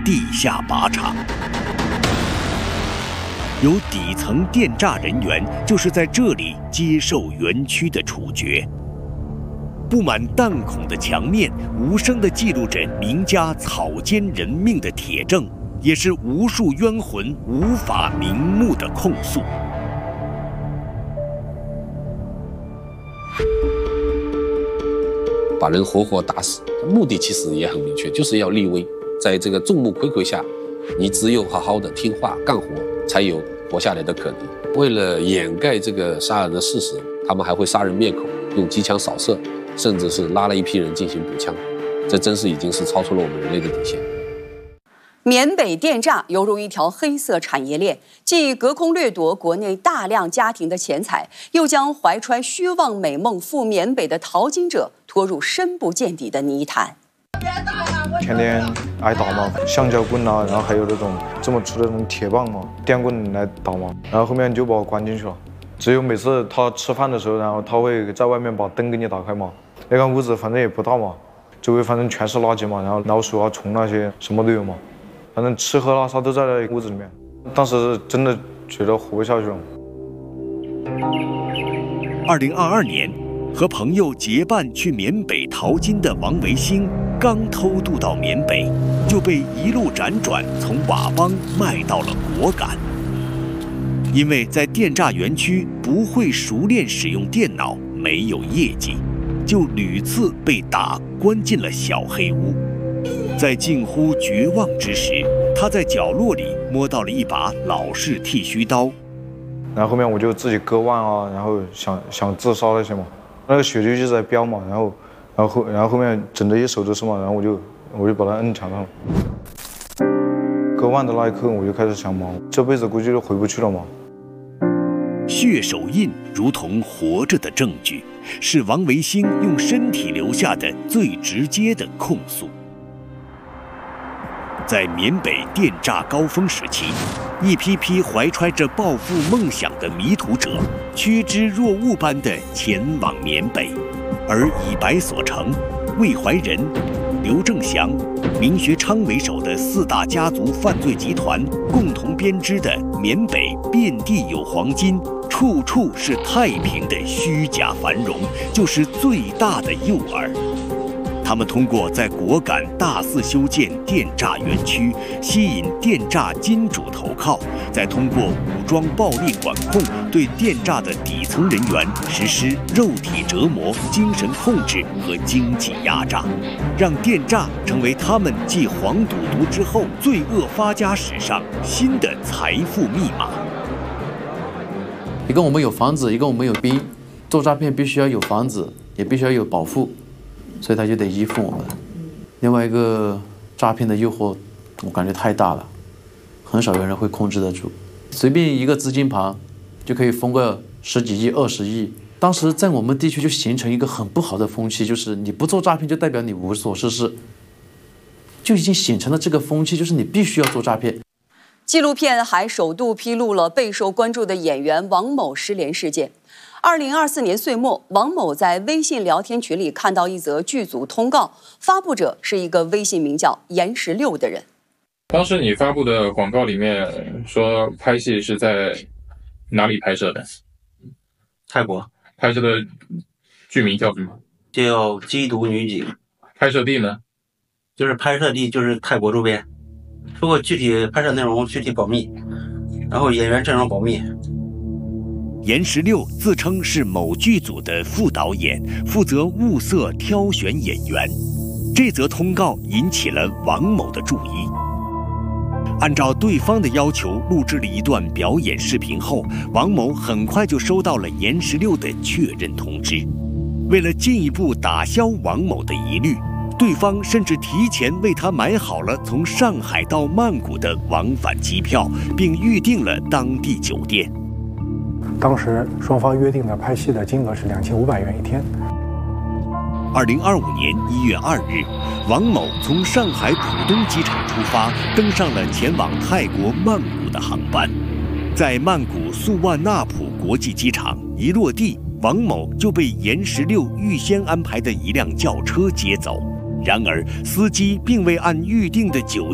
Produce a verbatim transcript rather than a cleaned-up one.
地下靶场。有底层电诈人员就是在这里接受园区的处决。布满弹孔的墙面，无声地记录着名家草菅人命的铁证，也是无数冤魂无法瞑目的控诉。 把人活活打死，目的其实也很明确，就是要立威。在这个众目睽睽下，你只有好好的听话干活，才有活下来的可能。为了掩盖这个杀人的事实，他们还会杀人灭口，用机枪扫射，甚至是拉了一批人进行补枪。这真是已经是超出了我们人类的底线。 缅北电诈犹如一条黑色产业链，既隔空掠夺国内大量家庭的钱财，又将怀揣虚妄美梦赴缅北的淘金者拖入深不见底的泥潭。 天天挨打嘛，橡胶棍啊，然后还有那种这么粗的那种铁棒嘛，电棍来打嘛，然后后面就把我关进去了。只有每次他吃饭的时候，然后他会在外面把灯给你打开嘛，那个屋子反正也不大嘛，周围反正全是垃圾嘛，然后老鼠啊、虫那些什么都有嘛。反正吃喝拉撒都在那屋子里面，当时真的觉得活不下去了。 二零二二年，和朋友结伴去缅北淘金的王维兴，刚偷渡到缅北，就被一路辗转从佤邦卖到了果敢。因为在电诈园区不会熟练使用电脑，没有业绩，就屡次被打关进了小黑屋。在近乎绝望之时，他在角落里摸到了一把老式剃须刀， 然后后面我就自己割腕啊，然后想想自杀那些嘛，那个血就一直在飙嘛，然后，然后然后后面整的一手都是嘛，然后我就我就把它摁墙上了。割腕的那一刻，我就开始想嘛，这辈子估计就回不去了嘛。 血手印如同活着的证据，是王维兴用身体留下的最直接的控诉。在缅北电诈高峰时期，一批批怀揣着暴富梦想的迷途者，趋之若鹜般地前往缅北，而以白所成、魏怀仁、刘正祥、明学昌为首的四大家族犯罪集团共同编织的缅北遍地有黄金，处处是太平的虚假繁荣，就是最大的诱饵。他们通过在果敢大肆修建电诈园区，吸引电诈金主投靠，再通过武装暴力管控，对电诈的底层人员实施肉体折磨、精神控制和经济压榨，让电诈成为他们继黄赌毒之后罪恶发家史上新的财富密码。 一个我们有房子，一个我们有兵，做诈骗必须要有房子，也必须要有保护。所以他就得依附我们。另外一个诈骗的诱惑，我感觉太大了，很少有人会控制得住。随便一个资金盘就可以封个十几亿、二十亿。当时在我们地区就形成一个很不好的风气，就是你不做诈骗就代表你无所事事，就已经形成了这个风气，就是你必须要做诈骗。 纪录片还首度披露了备受关注的演员王某失联事件。二零二四年岁末，王某在微信聊天群里看到一则剧组通告，发布者是一个微信名叫严十六的人。 当时你发布的广告里面说拍戏是在哪里拍摄的？ 泰国。 拍摄的剧名叫什么？ 叫《缉毒女警》。 拍摄地呢？ 就是拍摄地就是泰国周边，不过具体拍摄内容具体保密，然后演员阵容保密。 严十六自称是某剧组的副导演，负责物色挑选演员。这则通告引起了王某的注意。按照对方的要求录制了一段表演视频后，王某很快就收到了严十六的确认通知。为了进一步打消王某的疑虑，对方甚至提前为他买好了从上海到曼谷的往返机票，并预定了当地酒店。 当时双方约定的拍戏的金额是两千五百元一天。 二零二五年一月二日，王某从上海浦东机场出发，登上了前往泰国曼谷的航班。在曼谷素万那普国际机场一落地，王某就被严十六预先安排的一辆轿车接走。然而，司机并未按预定的酒